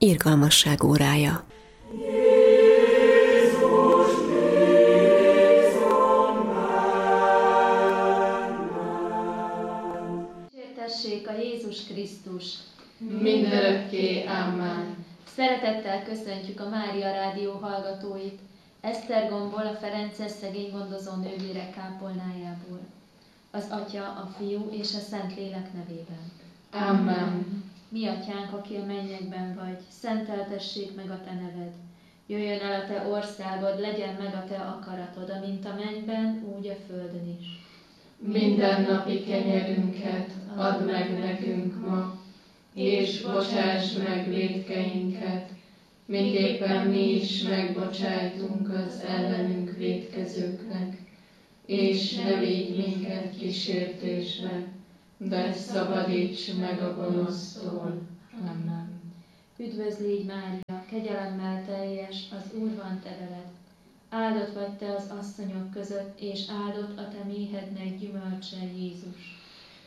Irgalmasság órája. Dicsértessék a Jézus Krisztus! Mindörökké, amen. Szeretettel köszöntjük a Mária Rádió hallgatóit, Esztergomból, a Ferences szegény gondozó nővérek kápolnájából. Az Atya, a Fiú és a Szentlélek nevében. Amen. Mi Atyánk, aki a mennyekben vagy, szenteltessék meg a Te neved. Jöjjön el a Te országod, legyen meg a Te akaratod, amint a mennyben, úgy a földön is. Mindennapi kenyerünket add meg nekünk ma, és bocsáss meg vétkeinket, miképpen mi is megbocsájtunk az ellenünk vétkezőknek, és ne vigy minket kísértésbe, de szabadíts meg a gonosztól. Amen. Üdvözl légy, Mária, kegyelemmel teljes, az Úr van te veled. Áldott vagy te az asszonyok között, és áldott a te méhednek gyümölcse, Jézus.